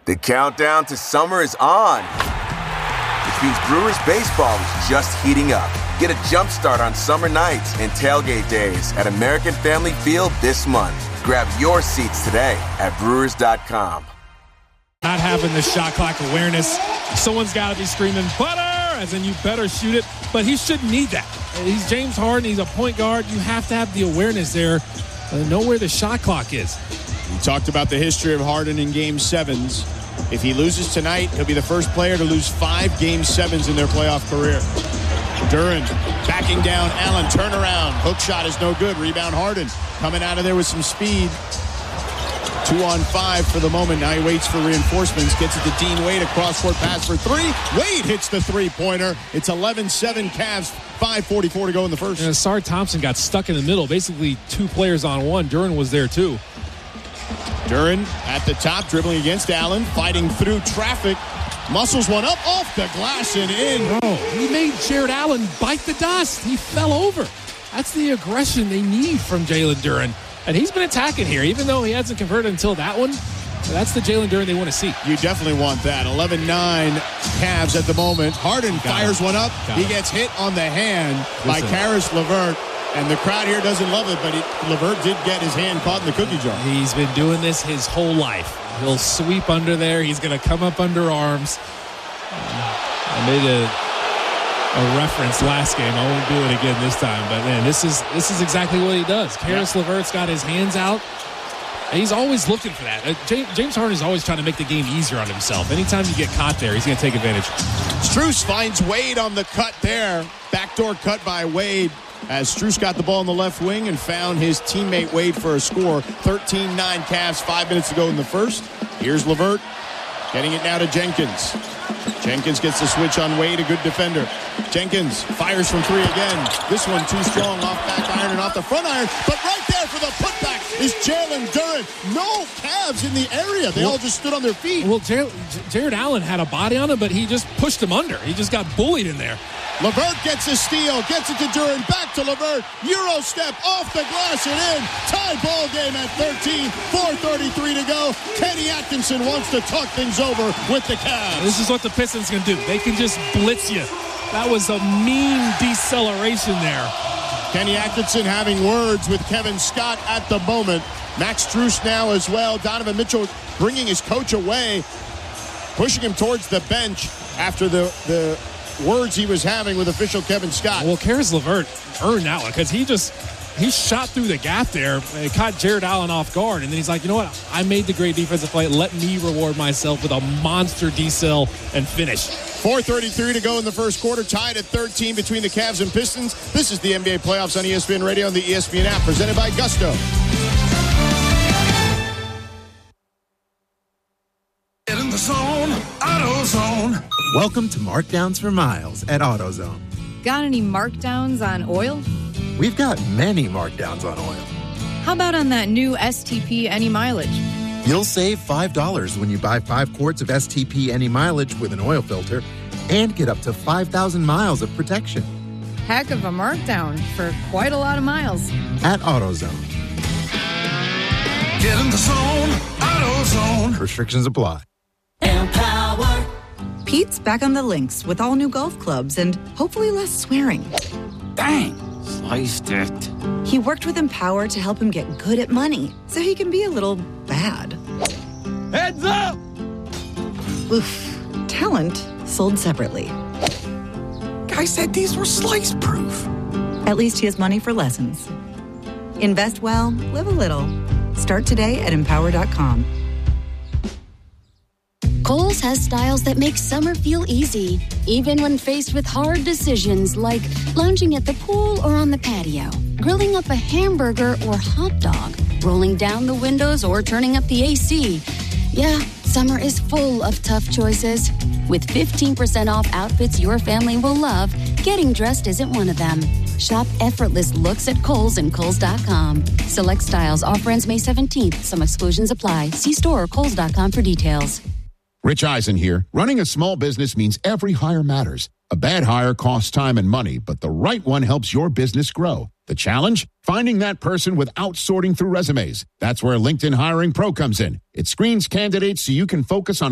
The countdown to summer is on, which means Brewers baseball is just heating up. Get a jump start on summer nights and tailgate days at American Family Field this month. Grab your seats today at Brewers.com. Not having the shot clock awareness. Someone's got to be screaming, butter, as in you better shoot it. But he shouldn't need that. He's James Harden. He's a point guard. You have to have the awareness there. Know where the shot clock is. We talked about the history of Harden in Game 7s. If he loses tonight, he'll be the first player to lose 5 Game 7s in their playoff career. Duren backing down Allen. Turnaround. Hook shot is no good. Rebound Harden. Coming out of there with some speed. 2-on-5 for the moment. Now he waits for reinforcements. Gets it to Dean Wade. A cross-court pass for 3. Wade hits the three-pointer. It's 11-7 Cavs. 5:44 to go in the first. And Sar Thompson got stuck in the middle. Basically 2 players on 1. Duren was there too. Duren at the top, dribbling against Allen. Fighting through traffic. Muscles one up off the glass and in. Oh, he made Jared Allen bite the dust. He fell over. That's the aggression they need from Jalen Duren. And he's been attacking here, even though he hasn't converted until that one. That's the Jalen Duren they want to see. You definitely want that. 11-9 Cavs at the moment. Harden fires one up. He gets hit on the hand by Caris LeVert. And the crowd here doesn't love it, but LeVert did get his hand caught in the cookie jar. He's been doing this his whole life. He'll sweep under there. He's going to come up under arms. I made a reference last game. I won't do it again this time. But, man, this is exactly what he does. Caris LeVert's got his hands out. And he's always looking for that. James Harden is always trying to make the game easier on himself. Anytime you get caught there, he's going to take advantage. Strus finds Wade on the cut there. Backdoor cut by Wade. As Strus got the ball in the left wing and found his teammate Wade for a score. 13-9 Cavs, 5 minutes to go in the first. Here's LeVert getting it now to Jenkins. Jenkins gets the switch on Wade, a good defender. Jenkins fires from 3 again. This one too strong, off back iron and off the front iron. But right there for the putback is Jalen Duren. No Cavs in the area. They all just stood on their feet. Well, Jared Allen had a body on him, but he just pushed him under. He just got bullied in there. LeVert gets a steal, gets it to Duren, back to LeVert, Euro step off the glass and in. Tie ball game at 13, 4:33 to go. Kenny Atkinson wants to talk things over with the Cavs. This is what the Pistons can do. They can just blitz you. That was a mean deceleration there. Kenny Atkinson having words with Kevin Scott at the moment. Max Strus now as well. Donovan Mitchell bringing his coach away, pushing him towards the bench after the words he was having with official Kevin Scott. Well, Caris LeVert earned that one because he shot through the gap there. It caught Jared Allen off guard, and then he's like, you know what? I made the great defensive play. Let me reward myself with a monster decel and finish. 4:33 to go in the first quarter, tied at 13 between the Cavs and Pistons. This is the NBA playoffs on ESPN Radio and the ESPN app, presented by Gusto. Get in the zone, AutoZone. Welcome to Markdowns for Miles at AutoZone. Got any markdowns on oil? We've got many markdowns on oil. How about on that new STP Any Mileage? You'll save $5 when you buy 5 quarts of STP Any Mileage with an oil filter and get up to 5,000 miles of protection. Heck of a markdown for quite a lot of miles. At AutoZone. Get in the zone, AutoZone. Restrictions apply. Empower. Pete's back on the links with all new golf clubs and hopefully less swearing. Dang, sliced it. He worked with Empower to help him get good at money so he can be a little bad. Heads up! Oof. Talent sold separately. Guy said these were slice proof. At least he has money for lessons. Invest well, live a little. Start today at Empower.com. Kohl's has styles that make summer feel easy, even when faced with hard decisions like lounging at the pool or on the patio, grilling up a hamburger or hot dog, rolling down the windows or turning up the AC. Yeah, summer is full of tough choices. With 15% off outfits your family will love, getting dressed isn't one of them. Shop effortless looks at Kohl's and Kohl's.com. Select styles. Offer ends May 17th. Some exclusions apply. See store or Kohl's.com for details. Rich Eisen here. Running a small business means every hire matters. A bad hire costs time and money, but the right one helps your business grow. The challenge? Finding that person without sorting through resumes. That's where LinkedIn Hiring Pro comes in. It screens candidates so you can focus on